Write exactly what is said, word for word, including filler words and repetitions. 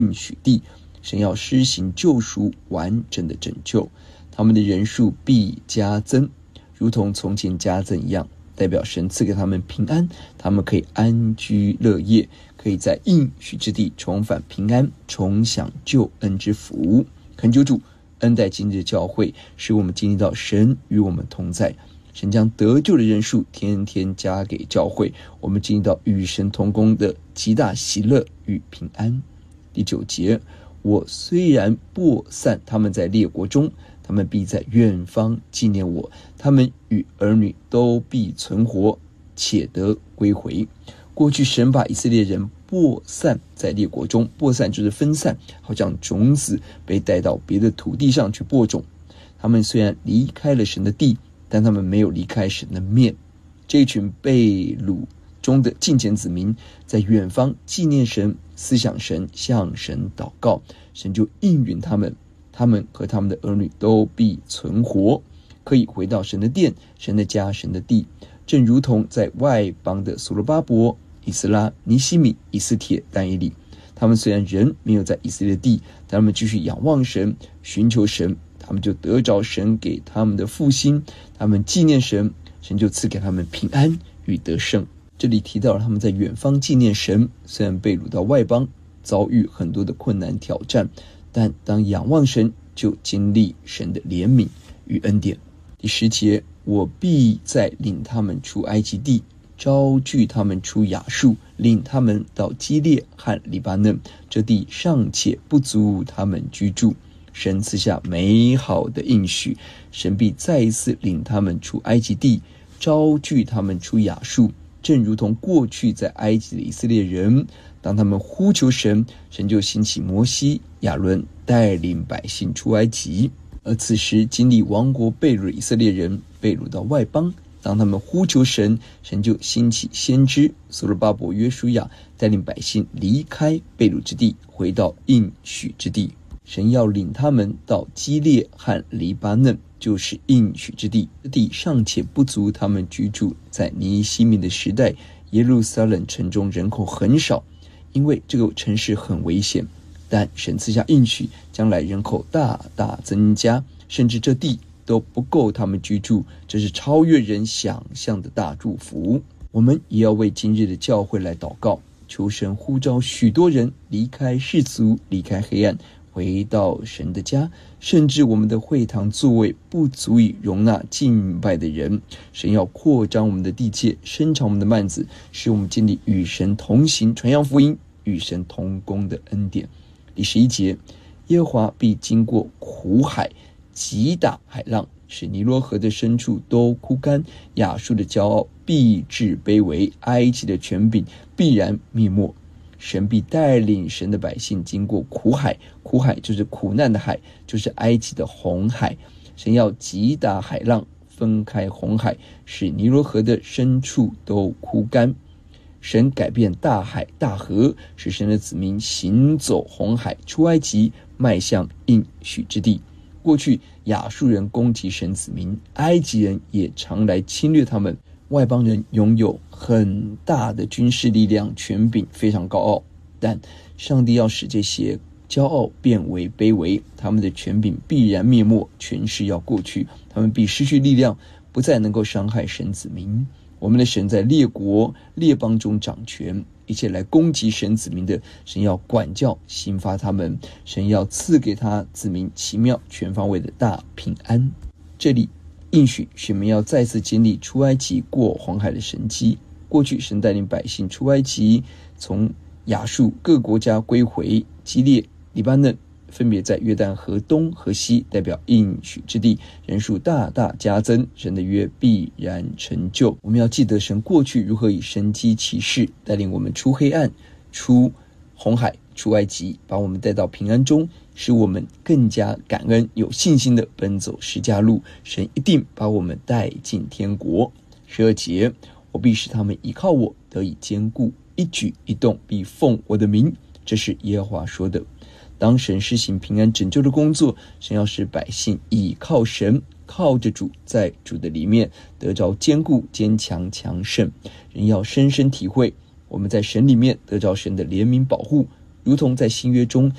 应许地，神要施行救赎，完整的拯救，他们的人数必加增，如同从前加增一样，代表神赐给他们平安，他们可以安居乐业，可以在应许之地重返平安，重享救恩之福。恳求主恩待今日的教会，使我们经历到神与我们同在，神将得救的人数天天加给教会，我们经历到与神同工的极大喜乐与平安。第九节，我虽然播散他们在列国中，他们必在远方纪念我，他们与儿女都必存活，且得归回。过去神把以色列人播散在列国中，播散就是分散，好像种子被带到别的土地上去播种。他们虽然离开了神的地，但他们没有离开神的面。这群被掳中的敬虔子民在远方纪念神，思想神，向神祷告，神就应允他们，他们和他们的儿女都必存活，可以回到神的殿，神的家，神的地。正如同在外邦的所罗巴伯、以斯拉、尼希米、以斯帖、但以理，他们虽然人没有在以色列地，但他们继续仰望神，寻求神，他们就得着神给他们的复兴，他们纪念神，神就赐给他们平安与得胜。这里提到了他们在远方纪念神，虽然被掳到外邦，遭遇很多的困难挑战，但当仰望神，就经历神的怜悯与恩典。第十节，我必再领他们出埃及地，招聚他们出亚述，领他们到基列和黎巴嫩，这地尚且不足他们居住。神赐下美好的应许，神必再一次领他们出埃及地，招聚他们出亚述，正如同过去在埃及的以色列人，当他们呼求神，神就兴起摩西、亚伦带领百姓出埃及。而此时经历亡国被掳的以色列人被掳到外邦，当他们呼求神，神就兴起先知所罗巴伯、约书亚带领百姓离开被掳之地，回到应许之地。神要领他们到基列和黎巴嫩，就是应许之地，这地尚且不足他们居住。在尼希米的时代，耶路撒冷城中人口很少，因为这个城市很危险，但神赐下应许，将来人口大大增加，甚至这地都不够他们居住，这是超越人想象的大祝福。我们也要为今日的教会来祷告，求神呼召许多人离开世俗，离开黑暗，回到神的家，甚至我们的会堂座位不足以容纳敬拜的人，神要扩张我们的地界，伸长我们的幔子，使我们经历与神同行，传扬福音，与神同工的恩典。第十一节，耶和华必经过苦海，击打海浪，使尼罗河的深处都枯干，亚述的骄傲必致卑微，埃及的权柄必然灭没。神必带领神的百姓经过苦海，苦海就是苦难的海，就是埃及的红海。神要击打海浪，分开红海，使尼罗河的深处都枯干。神改变大海大河，使神的子民行走红海，出埃及，迈向应许之地。过去亚述人攻击神子民，埃及人也常来侵略他们，外邦人拥有很大的军事力量，权柄非常高傲，但上帝要使这些骄傲变为卑微，他们的权柄必然灭没，权势要过去，他们必失去力量，不再能够伤害神子民。我们的神在列国列邦中掌权，一切来攻击神子民的，神要管教刑罚他们，神要赐给他子民奇妙全方位的大平安。这里应许神们要再次经历出埃及过红海的神迹。过去神带领百姓出埃及，从亚述各国家归回，基列、黎巴嫩分别在约旦河东和西，代表应许之地，人数大大加增，神的约必然成就。我们要记得神过去如何以神迹奇事带领我们出黑暗，出红海，出埃及，把我们带到平安中，使我们更加感恩，有信心的奔走十架路。神一定把我们带进天国。十二节，我必使他们依靠我，得以坚固，一举一动必奉我的名，这是耶和华说的。当神施行平安拯救的工作，神要使百姓倚靠神，靠着主，在主的里面得着坚固、坚强、强盛。人要深深体会，我们在神里面得着神的怜悯保护， 如同在新约中